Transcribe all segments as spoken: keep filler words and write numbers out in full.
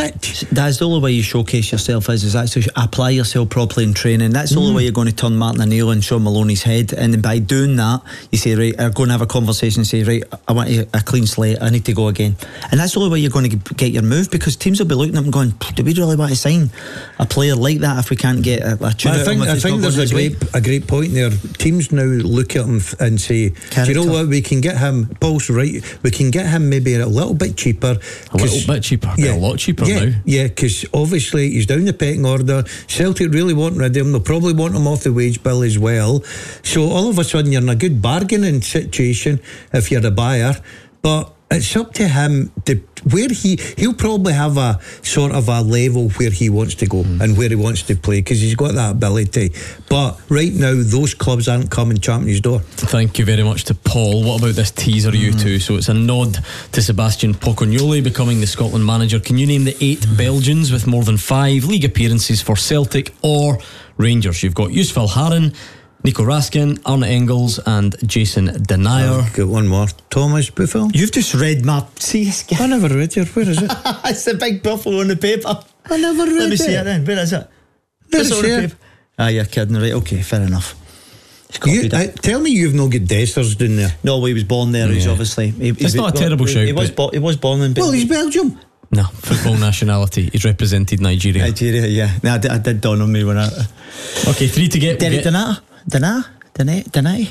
pitch. That's the only way you showcase yourself is, is actually apply yourself properly in training. That's the mm. only way you're going to turn Martin O'Neill and Sean Maloney's head. And then by doing that, you say, right, I'm going to have a conversation and say, right, I want a clean slate, I need to go again. And that's the only way you're going to get your move, because teams will be looking at them going, do we really want to sign a player like that if we can't get a, a tune? I think, I think there's a great, a great point there. Teams now look at him and say, Character. do you know what, we can get him, Paul's right, we can get him maybe a little bit cheaper. A little bit cheaper, yeah, a lot cheaper yeah, now. Yeah, because obviously he's down the pecking order. Celtic really want rid of him. They'll probably want him off the wage bill as well. So all of a sudden you're in a good bargaining situation if you're a buyer. But it's up to him to where he he'll probably have a sort of a level where he wants to go mm. and where he wants to play, because he's got that ability. But right now those clubs aren't coming champing his door. Thank you very much to Paul. What about this teaser, mm. you two? So it's a nod to Sebastian Pocognoli becoming the Scotland manager. Can you name the eight mm. Belgians with more than five league appearances for Celtic or Rangers? You've got Yusuf Haran, Nico Raskin, Arne Engels and Jason Denayer. I've got one more. Thomas Buffel. You've just read my... See, I never read your... Where is it? It's the big Buffalo on the paper. I never read it. Let me see it then. Where is it? Where's it? Ah, you're kidding, right? Okay, fair enough. You, I, tell me you've no good Dessers down there. No, well, he was born there. Yeah. He's obviously... He, it's he, not a terrible he, shout. He was, bo- he was born in... Well, he's Belgium. No, football nationality. He's represented Nigeria. Nigeria, yeah. No, I did, I did dawn on me when I... Okay, three to get. Derek we'll Donata. Donata? Donata? Donata?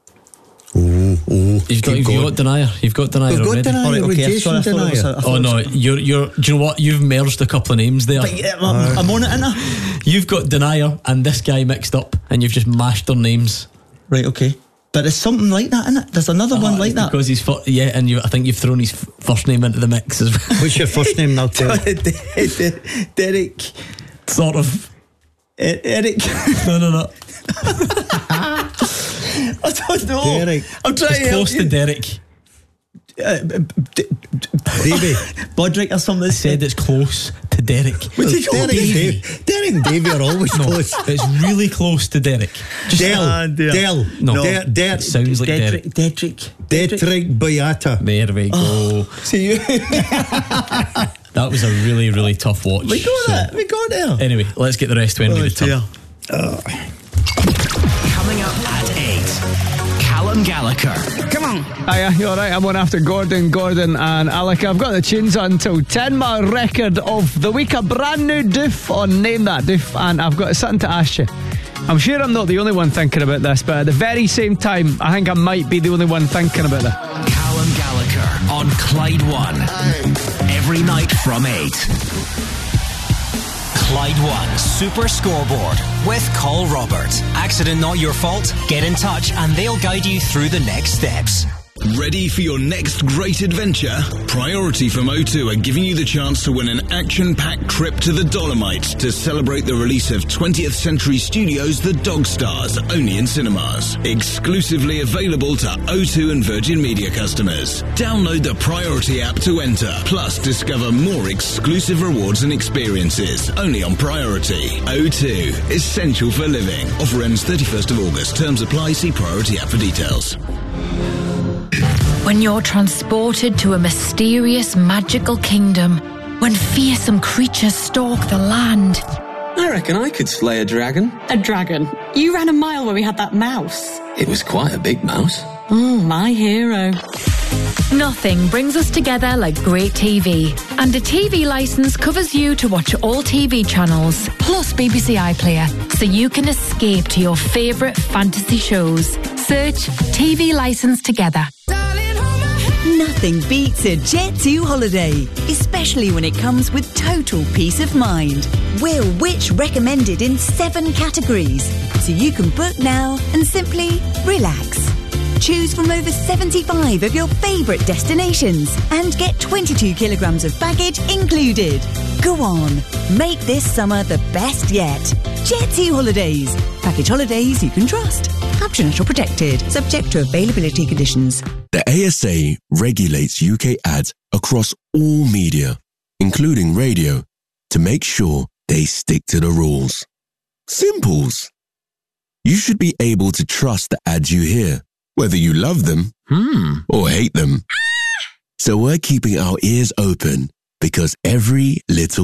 Oh, oh. You've got, you've got Denayer. You've got Denayer We've already. got Denayer right, with okay, Jason sorry, Denayer. Oh no, you're you're. Do you know what? You've merged a couple of names there. But, yeah, I'm, I'm on it, innit? You've got Denayer and this guy mixed up, and you've just mashed their names. Right. Okay. But it's something like that, isn't it? There's another uh, one like that. Because he's fu- yeah, and you, I think you've thrown his f- first name into the mix as well. What's your first name now, Terry? Derek. Sort of. E- Eric. No, no, no. I don't know. Derek. I'm trying it's to close help to Derek. Uh, d- d- Davey. Bodrick or something. I said it's close to Derek. Well, Derek, Davey. Derek and Davey are always no, close. It's really close to Derek. Just Del. Uh, Del. No. no. Der, der, it sounds like Dedrick. Derek. Dedrick. Dedrick Boyata. There we go. Oh, see you. That was a really, really tough watch. We got so. it. We got there. Anyway, let's get the rest when oh, we return. Oh. Coming up at eight, Callum Gallagher. Come on. Hiya, you alright? I'm on after Gordon, Gordon and Alec. I've got the tunes on until ten. My record of the week, a brand new doof on Name That Doof, and I've got something to ask you. I'm sure I'm not the only one thinking about this, but at the very same time, I think I might be the only one thinking about it. Callum Gallagher on Clyde One. Every night from eight. Clyde One Super Scoreboard with Call Robert. Accident not your fault? Get in touch and they'll guide you through the next steps. Ready for your next great adventure? Priority from O two are giving you the chance to win an action-packed trip to the Dolomites to celebrate the release of twentieth Century Studios' The Dog Stars, only in cinemas. Exclusively available to O two and Virgin Media customers. Download the Priority app to enter. Plus, discover more exclusive rewards and experiences, only on Priority. O two, essential for living. Offer ends thirty-first of August. Terms apply. See Priority app for details. When you're transported to a mysterious, magical kingdom, when fearsome creatures stalk the land. I reckon I could slay a dragon. A dragon? You ran a mile when we had that mouse. It was quite a big mouse. Mm, my hero. Nothing brings us together like great T V. And a T V licence covers you to watch all T V channels, plus B B C iPlayer, so you can escape to your favourite fantasy shows. Search T V licence together. Nothing beats a Jet two holiday, especially when it comes with total peace of mind. We're Which recommended in seven categories, so you can book now and simply relax. Choose from over seventy-five of your favourite destinations and get twenty-two kilograms of baggage included. Go on, make this summer the best yet. Jet two Holidays. Package holidays you can trust. Optional protected, subject to availability conditions. The A S A regulates U K ads across all media, including radio, to make sure they stick to the rules. Simples. You should be able to trust the ads you hear, whether you love them hmm. or hate them. So we're keeping our ears open because every little